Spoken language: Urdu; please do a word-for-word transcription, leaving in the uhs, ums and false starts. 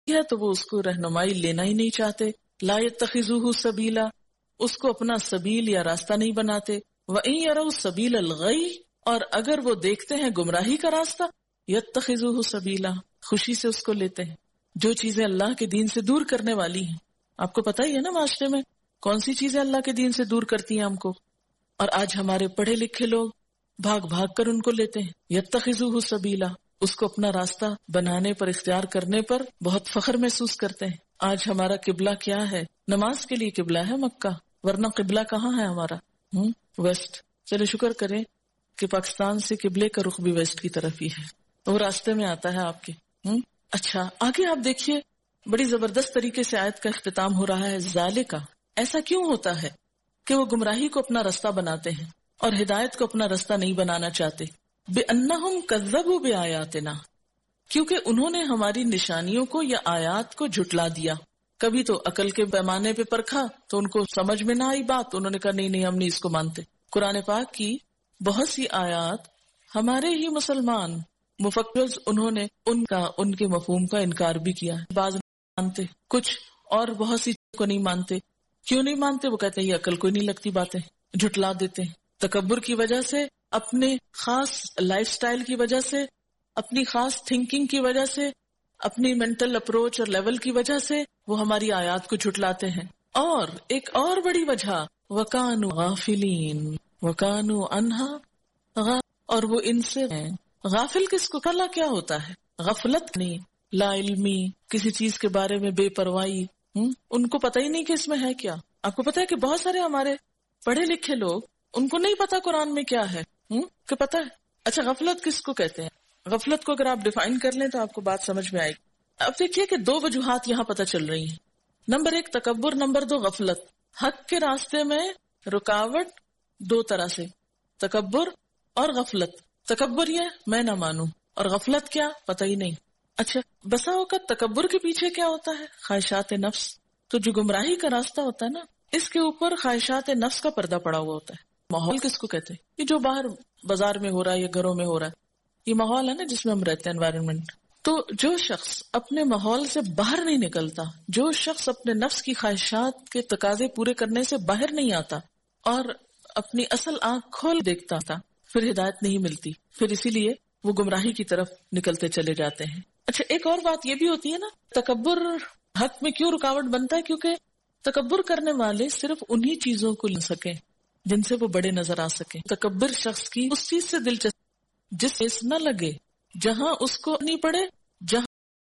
ہے تو وہ اس کو رہنمائی لینا ہی نہیں چاہتے. لا يتخذوه سبیلا، اس کو اپنا سبیل یا راستہ نہیں بناتے. وَإِن يَرَوْا سَبِيلَ الْغَيِّ، اور اگر وہ دیکھتے ہیں گمراہی کا راستہ، يَتَّخِذُوهُ سَبِيلًا، خوشی سے اس کو لیتے ہیں. جو چیزیں اللہ کے دین سے دور کرنے والی ہیں، آپ کو پتہ ہی ہے نا معاشرے میں کون سی چیزیں اللہ کے دین سے دور کرتی ہیں ہم کو، اور آج ہمارے پڑھے لکھے لوگ بھاگ بھاگ کر ان کو لیتے ہیں. يَتَّخِذُوهُ سَبِيلًا، اس کو اپنا راستہ بنانے پر، اختیار کرنے پر بہت فخر محسوس کرتے ہیں. آج ہمارا قبلہ کیا ہے؟ نماز کے لیے قبلہ ہے مکہ، ورنہ قبلہ کہاں ہے ہمارا؟ ہم ویسٹ. چلے شکر کریں کہ پاکستان سے قبلے کا رخ بھی ویسٹ کی طرف ہی ہے، وہ راستے میں آتا ہے آپ کے. ہم اچھا آگے آپ دیکھیے، بڑی زبردست طریقے سے آیت کا اختتام ہو رہا ہے. ذالکا، ایسا کیوں ہوتا ہے کہ وہ گمراہی کو اپنا راستہ بناتے ہیں اور ہدایت کو اپنا راستہ نہیں بنانا چاہتے؟ بِأَنَّهُمْ كَذَّبُوا بِآيَاتِنَا، کیونکہ انہوں نے ہماری نشانیوں کو یا آیات کو جھٹلا دیا. کبھی تو عقل کے پیمانے پہ پرکھا تو ان کو سمجھ میں نہ آئی بات، انہوں نے کہا نہیں نہیں ہم نہیں اس کو مانتے. قرآن پاک کی بہت سی آیات ہمارے ہی مسلمان مفکر انہوں نے ان کا ان کے مفہوم کا انکار بھی کیا ہے. بعض نہیں مانتے کچھ، اور بہت سی کو نہیں مانتے. کیوں نہیں مانتے؟ وہ کہتے ہیں یہ عقل کو نہیں لگتی باتیں، جھٹلا دیتے ہیں. تکبر کی وجہ سے، اپنے خاص لائف سٹائل کی وجہ سے، اپنی خاص تھنکنگ کی وجہ سے، اپنی مینٹل اپروچ اور لیول کی وجہ سے وہ ہماری آیات کو جھٹلاتے ہیں. اور ایک اور بڑی وجہ، وَكَانُوا غَافِلِينَ وَكَانُوا عَنْهَا غَافِلِينَ، اور وہ ان سے ہیں. غافل کس کو کلا کیا ہوتا ہے؟ غفلت نہیں، لا علمی، کسی چیز کے بارے میں بے پرواہی. ان کو پتہ ہی نہیں کہ اس میں ہے کیا. آپ کو پتہ ہے کہ بہت سارے ہمارے پڑھے لکھے لوگ، ان کو نہیں پتا قرآن میں کیا ہے. کہ پتہ ہے؟ اچھا غفلت کس کو کہتے ہیں؟ غفلت کو اگر آپ ڈیفائن کر لیں تو آپ کو بات سمجھ میں آئے گی. اب دیکھیے کہ دو وجوہات یہاں پتہ چل رہی ہیں. نمبر ایک تکبر، نمبر دو غفلت. حق کے راستے میں رکاوٹ دو طرح سے، تکبر اور غفلت. تکبر یہ میں نہ مانوں، اور غفلت کیا؟ پتہ ہی نہیں. اچھا بسا اوقات تکبر کے پیچھے کیا ہوتا ہے؟ خواہشات نفس. تو جو گمراہی کا راستہ ہوتا ہے نا، اس کے اوپر خواہشات نفس کا پردہ پڑا ہوا ہوتا ہے. ماحول کس کو کہتے ہیں؟ یہ جو باہر بازار میں ہو رہا ہے یا گھروں میں ہو رہا ہے، یہ ماحول ہے نا جس میں ہم رہتے ہیں، انوائرمنٹ. تو جو شخص اپنے ماحول سے باہر نہیں نکلتا، جو شخص اپنے نفس کی خواہشات کے تقاضے پورے کرنے سے باہر نہیں آتا اور اپنی اصل آنکھ کھول دیکھتا تھا، پھر ہدایت نہیں ملتی. پھر اسی لیے وہ گمراہی کی طرف نکلتے چلے جاتے ہیں. اچھا ایک اور بات یہ بھی ہوتی ہے نا، تکبر حق میں کیوں رکاوٹ بنتا ہے؟ کیونکہ تکبر کرنے والے صرف انہی چیزوں کو لے سکیں جن سے وہ بڑے نظر آ سکیں. تکبر شخص کی اس چیز سے دلچسپی جس سے نہ لگے، جہاں اس کو نہیں پڑے، جہاں